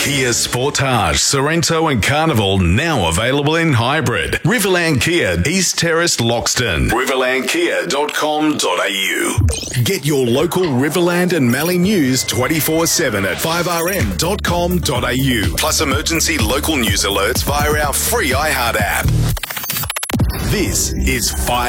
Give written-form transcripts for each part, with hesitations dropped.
Kia Sportage, Sorrento and Carnival now available in hybrid. Riverland Kia, East Terrace, Loxton. riverlandkia.com.au. Get your local Riverland and Mallee news 24/7 at 5rm.com.au. Plus emergency local news alerts via our free iHeart app. This is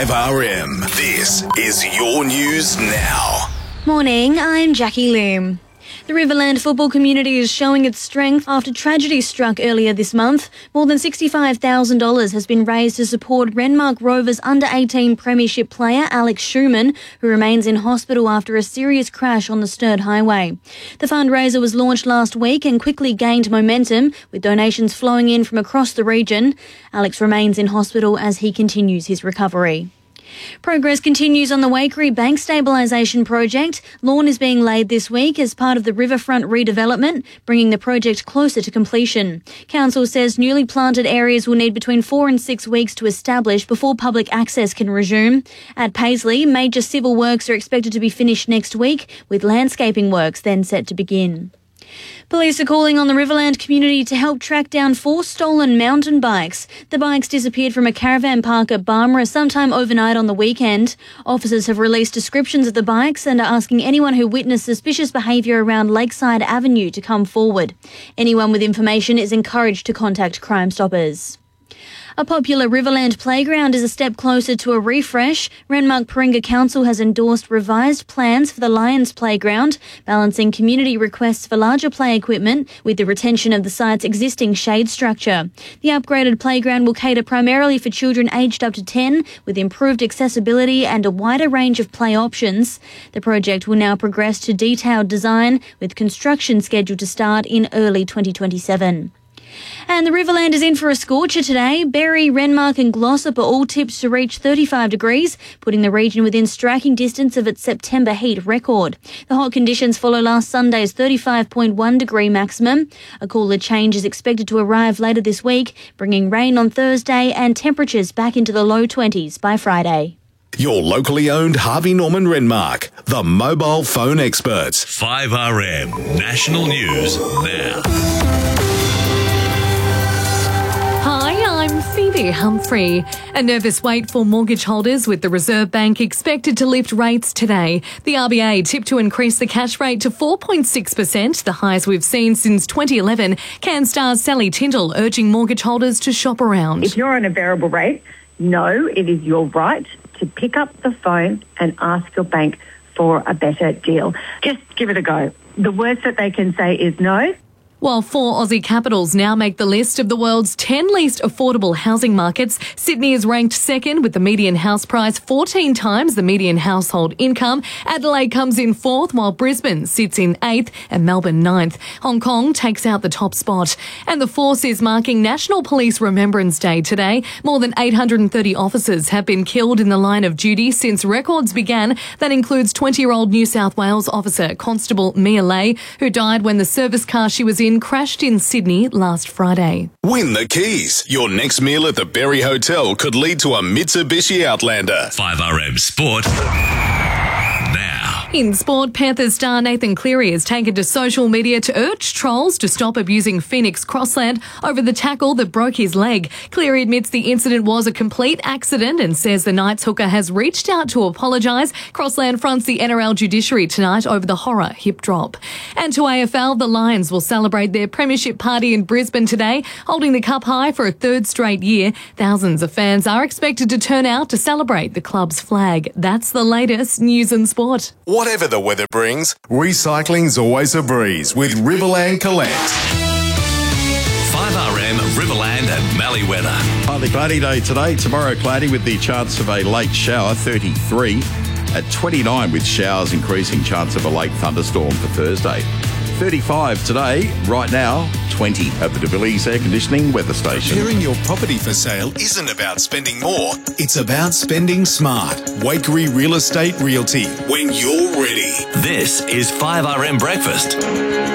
5RM. This is your news now. Morning, I'm Jackie Loom. The Riverland football community is showing its strength after tragedy struck earlier this month. More than $65,000 has been raised to support Renmark Rovers under-18 premiership player Alex Schumann, who remains in hospital after a serious crash on the Sturt Highway. The fundraiser was launched last week and quickly gained momentum, with donations flowing in from across the region. Alex remains in hospital as he continues his recovery. Progress continues on the Waikerie Bank Stabilisation project. Lawn is being laid this week as part of the riverfront redevelopment, bringing the project closer to completion. Council says newly planted areas will need between 4 and 6 weeks to establish before public access can resume. At Paisley, major civil works are expected to be finished next week, with landscaping works then set to begin. Police are calling on the Riverland community to help track down 4 stolen mountain bikes. The bikes disappeared from a caravan park at Barmera sometime overnight on the weekend. Officers have released descriptions of the bikes and are asking anyone who witnessed suspicious behaviour around Lakeside Avenue to come forward. Anyone with information is encouraged to contact Crime Stoppers. A popular Riverland playground is a step closer to a refresh. Renmark Paringa Council has endorsed revised plans for the Lions Playground, balancing community requests for larger play equipment with the retention of the site's existing shade structure. The upgraded playground will cater primarily for children aged up to 10, with improved accessibility and a wider range of play options. The project will now progress to detailed design, with construction scheduled to start in early 2027. And the Riverland is in for a scorcher today. Berry, Renmark and Glossop are all tipped to reach 35 degrees, putting the region within striking distance of its September heat record. The hot conditions follow last Sunday's 35.1 degree maximum. A cooler change is expected to arrive later this week, bringing rain on Thursday and temperatures back into the low 20s by Friday. Your locally owned Harvey Norman Renmark, the mobile phone experts. 5RM National News now. Hi, I'm Phoebe Humphrey. A nervous wait for mortgage holders, with the Reserve Bank expected to lift rates today. The RBA tipped to increase the cash rate to 4.6%, the highest we've seen since 2011. CanStar's Sally Tyndall urging mortgage holders to shop around. If you're on a variable rate, no, it is your right to pick up the phone and ask your bank for a better deal. Just give it a go. The worst that they can say is no. While 4 Aussie capitals now make the list of the world's 10 least affordable housing markets, Sydney is ranked second with the median house price 14 times the median household income. Adelaide comes in 4th, while Brisbane sits in 8th and Melbourne 9th. Hong Kong takes out the top spot. And the Force is marking National Police Remembrance Day today. More than 830 officers have been killed in the line of duty since records began. That includes 20-year-old New South Wales officer Constable Mia Lay, who died when the service car she was in crashed in Sydney last Friday. Win the keys. Your next meal at the Berry Hotel could lead to a Mitsubishi Outlander. 5RM Sport now. In sport, Panthers star Nathan Cleary has taken to social media to urge trolls to stop abusing Phoenix Crossland over the tackle that broke his leg. Cleary admits the incident was a complete accident and says the Knights hooker has reached out to apologise. Crossland fronts the NRL judiciary tonight over the horror hip drop. And to AFL, the Lions will celebrate their premiership party in Brisbane today, holding the cup high for a 3rd straight year. Thousands of fans are expected to turn out to celebrate the club's flag. That's the latest news and sport. Whatever the weather brings, recycling's always a breeze with Riverland Collect. 5RM Riverland and Mallee weather. Partly cloudy day today. Tomorrow cloudy with the chance of a late shower, 33. At 29 with showers, increasing chance of a late thunderstorm for Thursday. 35 today. Right now, 20 at the DeVillies Air Conditioning weather station. Preparing your property for sale isn't about spending more. It's about spending smart. Waikerie Real Estate Realty. When you're ready. This is 5RM Breakfast.